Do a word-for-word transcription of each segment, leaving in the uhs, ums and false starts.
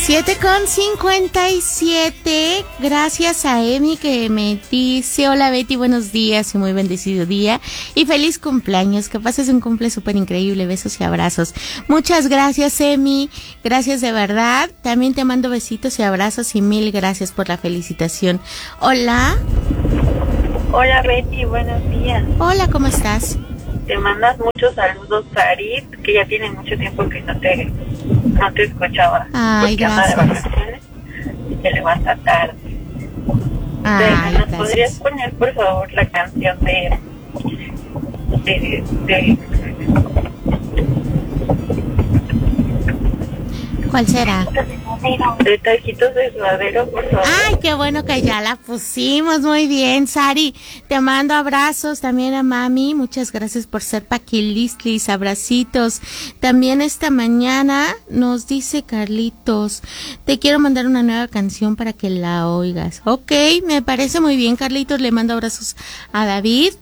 siete con cincuenta y siete. Gracias a Emi que me dice: hola Betty, buenos días y muy bendecido día y feliz cumpleaños, que pases un cumple súper increíble, besos y abrazos. Muchas gracias, Emi, gracias de verdad. También te mando besitos y abrazos y mil gracias por la felicitación. Hola. Hola Betty, buenos días. Hola, ¿cómo estás? Te mandas muchos saludos, Sarit, que ya tiene mucho tiempo que no te, no te escuchaba. Ay, gracias. Anda de vacaciones y se levanta tarde. Ay, ¿Nos gracias. podrías poner, por favor, la canción de... de... de... ¿Cuál será? de Taquitos de Suadero, por favor? Ay, qué bueno que ya la pusimos. Muy bien, Sari. Te mando abrazos también a mami. Muchas gracias por ser paquilistlis. Abracitos. También esta mañana nos dice Carlitos: te quiero mandar una nueva canción para que la oigas. Ok, me parece muy bien, Carlitos. Le mando abrazos a David.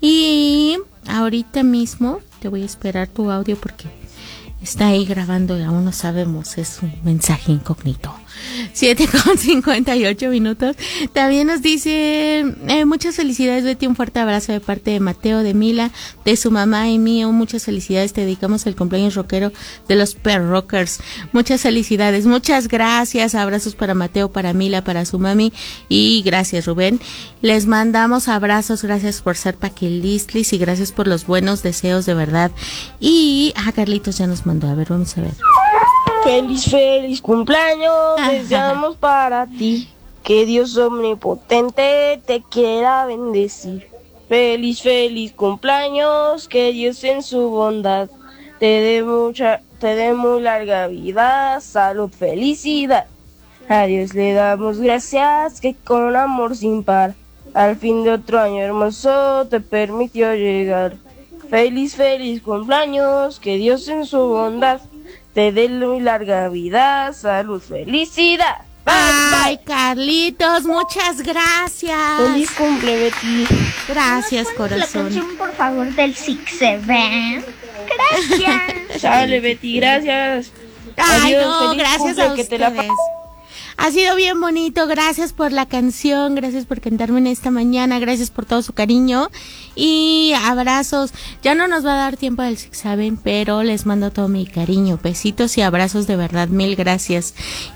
Y ahorita mismo te voy a esperar tu audio porque está ahí grabando y aún no sabemos, es un mensaje incógnito. siete con cincuenta y ocho minutos. También nos dice: eh, muchas felicidades, Betty, un fuerte abrazo de parte de Mateo, de Mila, de su mamá y mío. Muchas felicidades, te dedicamos el cumpleaños rockero de los Perrockers. Muchas felicidades, muchas gracias. Abrazos para Mateo, para Mila, para su mami y gracias, Rubén. Les mandamos abrazos, gracias por ser paquilistlis y gracias por los buenos deseos, de verdad. Y ah, Carlitos ya nos mandó, a ver, vamos a ver. Feliz, feliz cumpleaños, deseamos para ti, que Dios omnipotente te quiera bendecir. Feliz, feliz cumpleaños, que Dios en su bondad te dé mucha, te dé muy larga vida, salud, felicidad. A Dios le damos gracias, que con amor sin par, al fin de otro año hermoso te permitió llegar. Feliz, feliz cumpleaños, que Dios en su bondad te dé muy larga vida, salud, felicidad. Ay, Carlitos, muchas gracias. Feliz cumple, Betty. Gracias, La corazón. canción, por favor, del Six Seven. Gracias. Sale, Betty, gracias. Ay, Adiós, no, feliz gracias cumple, a que ustedes. te la pa- Ha sido bien bonito, gracias por la canción, gracias por cantarme en esta mañana, gracias por todo su cariño y abrazos. Ya no nos va a dar tiempo del Six Seven, pero les mando todo mi cariño, besitos y abrazos, de verdad, mil gracias.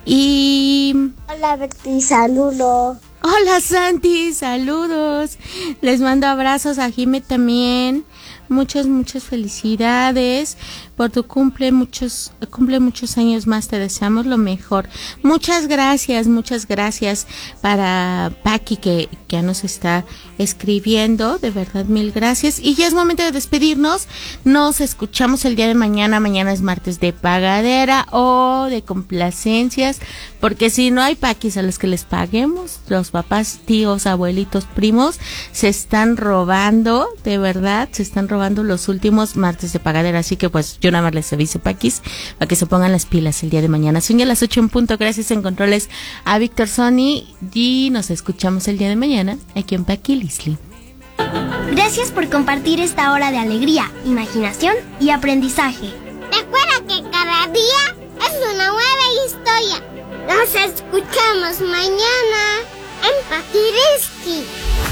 Y Hola, Betty, saludo. hola, Santi, saludos. Les mando abrazos a Jime también. Muchas, muchas felicidades por tu cumple, muchos, cumple muchos años más, te deseamos lo mejor. Muchas gracias, muchas gracias para Paqui que, que ya nos está escribiendo, de verdad mil gracias. Y ya es momento de despedirnos, nos escuchamos el día de mañana, mañana es martes de pagadera o de complacencias, porque si no hay Paquis a los que les paguemos, los papás, tíos, abuelitos, primos, se están robando, de verdad, se están robando los últimos martes de pagadera, así que pues yo nada más les aviso, Paquis, para que se pongan las pilas el día de mañana. Son ya las ocho en punto, gracias en controles a Víctor Sony y nos escuchamos el día de mañana aquí en Paquilisli. Gracias por compartir esta hora de alegría, imaginación y aprendizaje. Recuerda que cada día es una nueva historia. Nos escuchamos mañana en Paquilisli.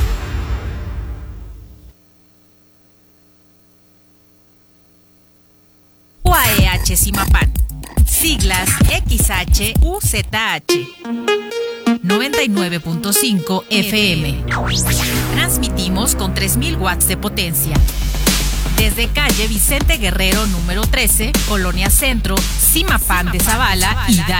U A E H Zimapán, siglas X H U Z H, noventa y nueve punto cinco F M. Transmitimos con tres mil watts de potencia. Desde calle Vicente Guerrero número trece, Colonia Centro, Zimapán de Zavala y